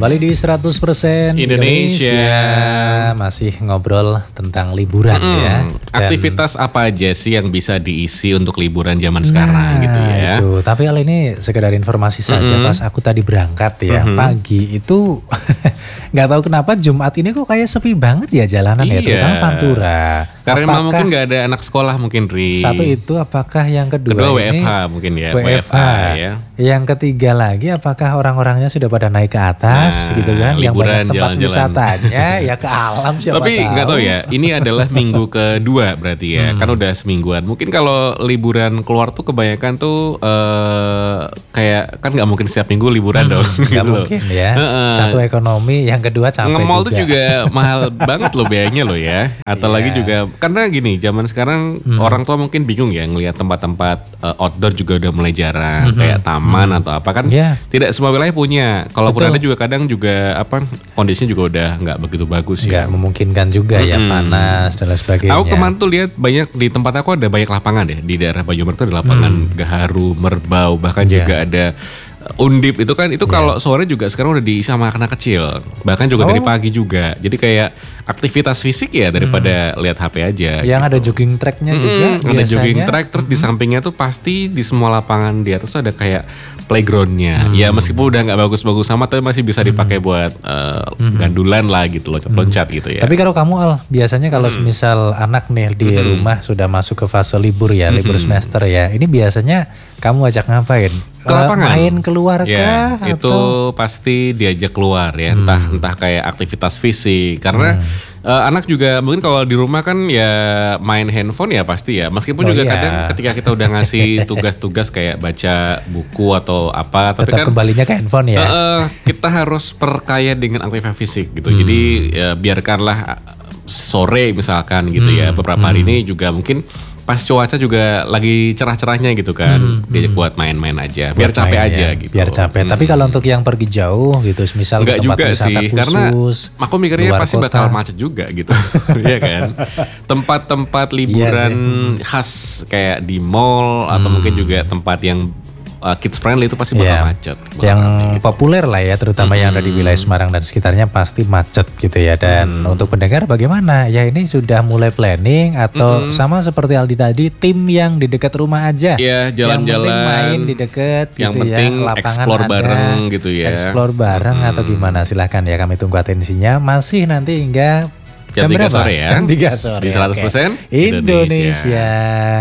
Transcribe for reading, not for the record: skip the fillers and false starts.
Kembali di 100% Indonesia. Masih ngobrol tentang liburan ya. Aktivitas apa aja sih yang bisa diisi untuk liburan zaman sekarang gitu ya. Itu. Tapi hal ini sekedar informasi saja. Pas aku tadi berangkat ya pagi itu nggak tahu kenapa Jumat ini kok kayak sepi banget ya jalanan ya, terutama Pantura. Karena mungkin nggak ada anak sekolah mungkin Ri. Satu itu, apakah yang Kedua ini WFH mungkin ya. WFH ya. Yang ketiga lagi, apakah orang-orangnya sudah pada naik ke atas gitu kan? Yang liburan, banyak tempat jalan-jalan. wisatanya ya ke alam siapa Tapi nggak tahu ya, ini adalah minggu kedua berarti ya, kan udah semingguan. Mungkin kalau liburan keluar tuh kebanyakan tuh kayak kan nggak mungkin setiap minggu liburan dong. Nggak gitu mungkin ya. Satu ekonomi, yang kedua capek Nge-mall juga. tuh juga mahal banget loh biayanya loh ya. Atau lagi juga karena gini, zaman sekarang orang tua mungkin bingung ya ngelihat tempat-tempat outdoor juga udah mulai jarang, kayak taman atau apa kan. Tidak semua wilayah punya. Kalaupun ada juga kadang juga kondisinya juga udah nggak begitu bagus ya. Nggak memungkinkan juga ya, panas dan lain sebagainya. Aku kemarin tuh lihat banyak di tempat aku ada banyak lapangan deh di daerah Banyumas tuh ada lapangan Gaharu, Merbau, bahkan juga ada Undip itu kan itu kalau sore juga sekarang udah diisi sama anak kecil, bahkan juga dari pagi juga. Jadi kayak aktivitas fisik ya daripada lihat HP aja. Yang ada jogging tracknya juga. Ada jogging biasanya. track, terus di sampingnya tuh pasti di semua lapangan di atas tuh ada kayak playgroundnya. Ya meskipun udah nggak bagus-bagus sama, tapi masih bisa dipakai buat gandulan lah gitu loh, loncat gitu ya. Tapi kalau kamu Al, biasanya kalau misal anak nih di rumah sudah masuk ke fase libur ya, libur semester ya, ini biasanya kamu ajak ngapain? Ke lapangan. Main keluar Ya, kah? itu pasti diajak keluar ya, entah kayak aktivitas fisik. Karena anak juga mungkin kalau di rumah kan ya main handphone ya pasti ya. Meskipun juga kadang ketika kita udah ngasih tugas-tugas kayak baca buku atau apa, tapi tetap kan kembalinya ke handphone ya. kita harus perkaya dengan aktivitas fisik gitu. Jadi ya, biarkanlah sore misalkan gitu ya. Beberapa hari ini juga mungkin pas cuaca juga lagi cerah-cerahnya gitu kan, diajak buat main-main aja, biar capek aja gitu. Biar capek. Tapi kalau untuk yang pergi jauh gitu, misal Enggak ke tempat juga wisata sih, khusus, karena aku mikirnya luar pasti kota. bakal macet juga gitu, Iya kan. Tempat-tempat liburan khas kayak di mall atau mungkin juga tempat yang kids friendly itu pasti bakal macet. Yang gitu. populer lah ya, terutama yang ada di wilayah Semarang dan sekitarnya pasti macet gitu ya. Dan untuk pendengar bagaimana? Ya ini sudah mulai planning atau sama seperti Aldi tadi, tim yang di dekat rumah aja. Ya, jalan-jalan. Yang penting main di dekat Yang gitu penting ya. Lapangan explore ada, bareng gitu ya. Explore bareng atau gimana? Silahkan ya, kami tunggu atensinya. Masih nanti hingga Jam 3 berapa? sore ya. Jam 3 sore. Di 100% Oke. Indonesia.